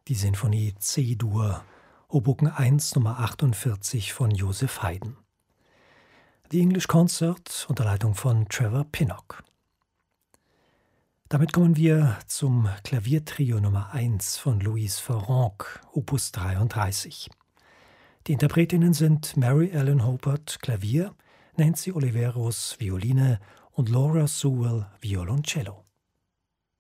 die Sinfonie C-Dur, Hoboken 1 Nummer 48 von Joseph Haydn. The English Concert unter Leitung von Trevor Pinnock. Damit kommen wir zum Klaviertrio Nummer 1 von Louise Farrenc, Opus 33. Die Interpretinnen sind Mary Ellen Hobart, Klavier, Nancy Oliveros, Violine und Laura Sewell, Violoncello.